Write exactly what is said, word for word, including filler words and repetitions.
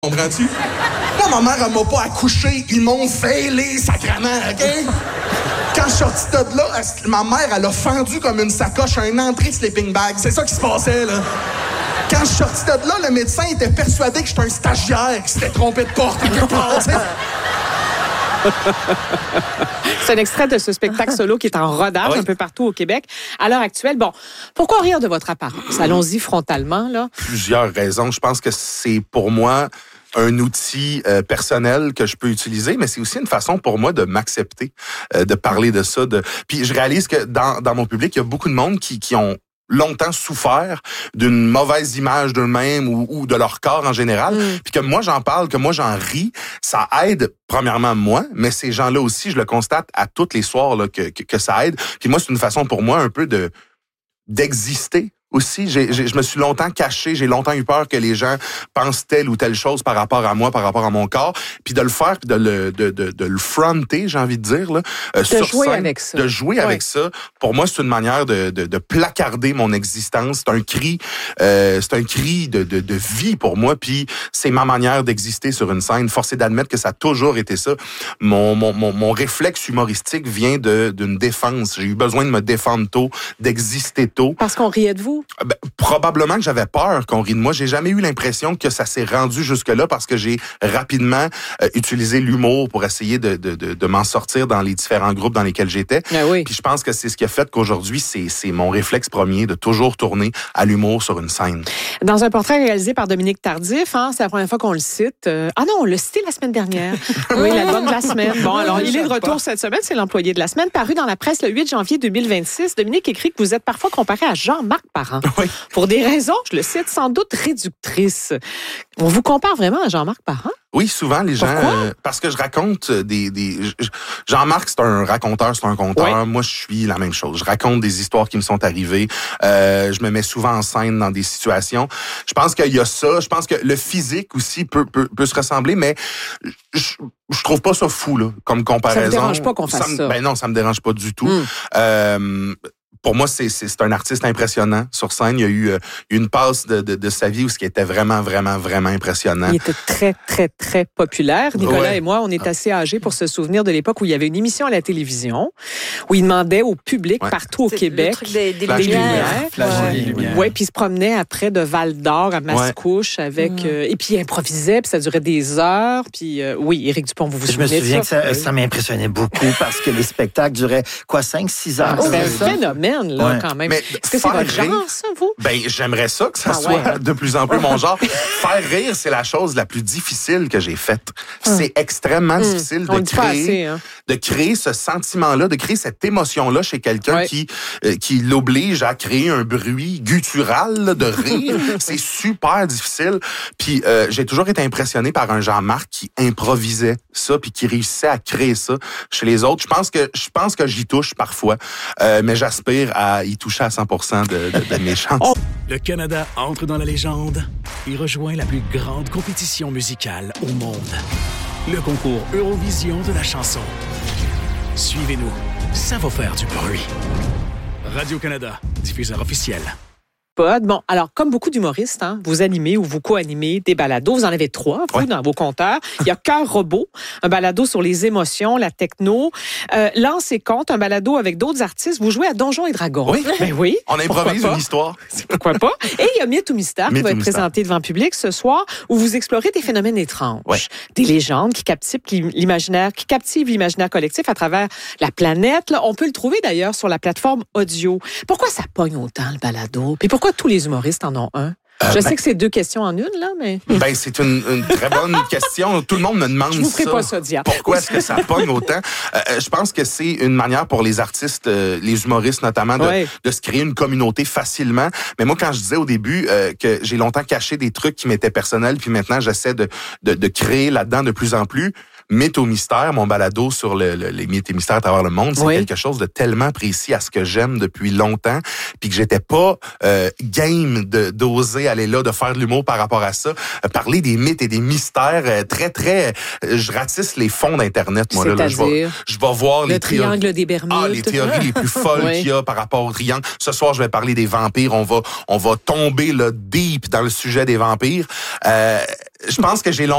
Comprends-tu? Moi, ma mère, elle m'a pas accouché. Ils m'ont failé, sacrément, OK? Quand je suis sorti de là, elle, ma mère, elle a fendu comme une sacoche un entrée de sleeping bag. C'est ça qui se passait, là. Quand je suis sorti de là, le médecin était persuadé que j'étais un stagiaire qui s'était trompé de porte. C'est un extrait de ce spectacle solo qui est en rodage oui. un peu partout au Québec. À l'heure actuelle, bon, pourquoi rire de votre apparence? Allons-y frontalement, là. Plusieurs raisons. Je pense que c'est pour moi un outil euh, personnel que je peux utiliser, mais c'est aussi une façon pour moi de m'accepter, euh, de parler de ça. De... Puis je réalise que dans, dans mon public, il y a beaucoup de monde qui, qui ont longtemps souffert d'une mauvaise image d'eux-mêmes ou, ou de leur corps en général, mm. puis que moi j'en parle, que moi j'en ris, ça aide premièrement moi, mais ces gens-là aussi, je le constate à tous les soirs là, que, que, que ça aide. Puis moi, c'est une façon pour moi un peu de d'exister. Aussi, j'ai, j'ai, je me suis longtemps caché, j'ai longtemps eu peur que les gens pensent telle ou telle chose par rapport à moi, par rapport à mon corps, puis de le faire, puis de le, de, de, de le fronter, j'ai envie de dire, là, euh, de sur jouer scène, avec ça. de jouer ouais. avec ça. Pour moi, c'est une manière de, de, de placarder mon existence. C'est un cri, euh, c'est un cri de, de, de vie pour moi, puis c'est ma manière d'exister sur une scène. Force est d'admettre que ça a toujours été ça. Mon, mon, mon, mon réflexe humoristique vient de, d'une défense. J'ai eu besoin de me défendre tôt, d'exister tôt. Parce qu'on riait de vous? Ben, probablement que j'avais peur qu'on rie de moi. J'ai jamais eu l'impression que ça s'est rendu jusque-là parce que j'ai rapidement euh, utilisé l'humour pour essayer de, de, de, de m'en sortir dans les différents groupes dans lesquels j'étais. Ah oui. Puis je pense que c'est ce qui a fait qu'aujourd'hui, c'est, c'est mon réflexe premier de toujours tourner à l'humour sur une scène. Dans un portrait réalisé par Dominique Tardif, hein, c'est la première fois qu'on le cite. Euh, ah non, on l'a cité la semaine dernière. Oui, l'album de la semaine. Bon, alors il est de retour cette semaine, c'est l'employé de la semaine. Paru dans la presse le huit janvier deux mille vingt-six, Dominique écrit que vous êtes parfois comparé à Jean-Marc Parent. Oui. Pour des raisons, je le cite, sans doute réductrices. On vous compare vraiment à Jean-Marc Parent? Oui, souvent, les gens... Euh, parce que je raconte des... des je, Jean-Marc, c'est un raconteur, c'est un conteur. Oui. Moi, je suis la même chose. Je raconte des histoires qui me sont arrivées. Euh, je me mets souvent en scène dans des situations. Je pense qu'il y a ça. Je pense que le physique aussi peut, peut, peut se ressembler, mais je, je trouve pas ça fou, là, comme comparaison. Ça vous dérange pas qu'on fasse ça? ça me, ben non, ça me dérange pas du tout. Mm. Euh, Pour moi, c'est, c'est, c'est un artiste impressionnant sur scène. Il y a eu euh, une passe de, de, de sa vie où ce qui était vraiment, vraiment, vraiment impressionnant. Il était très, très, très populaire. Nicolas ouais. et moi, on est assez âgés pour se souvenir de l'époque où il y avait une émission à la télévision où il demandait au public ouais. partout au c'est Québec le truc des, des Flash lumières. Flash des lumières. Oui, puis il se promenait après de Val-d'Or à Mascouche ouais. avec... Mmh. Euh, et puis il improvisait, puis ça durait des heures. Puis euh, oui, Éric Dupont, vous vous Je souvenez me souviens de ça? que ça, ça m'impressionnait beaucoup parce que les spectacles duraient, quoi, cinq six heures? Oh, c'est un phénomène, là, ouais. quand même. Mais est-ce que c'est votre rire, genre, ça, vous? Ben, j'aimerais ça que ça ah, soit ouais. de plus en plus mon genre. Faire rire, c'est la chose la plus difficile que j'ai faite. Hum. C'est extrêmement hum. difficile de créer, assez, hein. de créer ce sentiment-là, de créer cette émotion-là chez quelqu'un ouais. qui, euh, qui l'oblige à créer un bruit guttural là, de rire. C'est super difficile. Puis euh, j'ai toujours été impressionné par un Jean-Marc qui improvisait ça puis qui réussissait à créer ça chez les autres. Je pense que je pense que j'y touche parfois, euh, mais j'aspire à y toucher à cent pour cent de, de, de mes chances. Oh. Le Canada entre dans la légende et rejoint la plus grande compétition musicale au monde. Le concours Eurovision de la chanson. Suivez-nous, ça va faire du bruit. Radio-Canada, diffuseur officiel. Bon, alors, comme beaucoup d'humoristes, hein, vous animez ou vous co-animez des balados. Vous en avez trois, vous, ouais. dans vos compteurs. Il y a Cœur Robot, un balado sur les émotions, la techno. Euh, Lance et Conte, un balado avec d'autres artistes. Vous jouez à Donjons et Dragons. Oui. Ben oui. On improvise une histoire. Pourquoi pas? Et il y a Mythe ou Mystère qui va être présenté devant le public ce soir, où vous explorez des phénomènes étranges. Ouais. Des légendes qui captivent l'imaginaire, qui captivent l'imaginaire collectif à travers la planète. Là, on peut le trouver d'ailleurs sur la plateforme audio. Pourquoi ça pogne autant, le balado? Puis pourquoi tous les humoristes en ont un? Euh, Je ben, sais que c'est deux questions en une, là, mais... Ben, c'est une, une très bonne question. Tout le monde me demande ça. Je vous ferai ça. pas ça, Dia. Pourquoi est-ce que ça pogne autant? Euh, je pense que c'est une manière pour les artistes, euh, les humoristes notamment, de, ouais. de se créer une communauté facilement. Mais moi, quand je disais au début euh, que j'ai longtemps caché des trucs qui m'étaient personnels, puis maintenant, j'essaie de, de, de créer là-dedans de plus en plus, Mythes ou mystères, mon balado sur le, le, les mythes et mystères à travers le monde, c'est oui. quelque chose de tellement précis à ce que j'aime depuis longtemps, puis que j'étais pas euh, game de d'oser aller là, de faire de l'humour par rapport à ça. Euh, parler des mythes et des mystères, euh, très, très... Euh, je ratisse les fonds d'Internet, moi. Là, là, je vais, je vais voir le les triangle théories, des Bermudes. Ah, les théories les plus folles oui. qu'il y a par rapport au triangle. Ce soir, je vais parler des vampires. On va, on va tomber là, deep dans le sujet des vampires. Euh, je pense que j'ai longtemps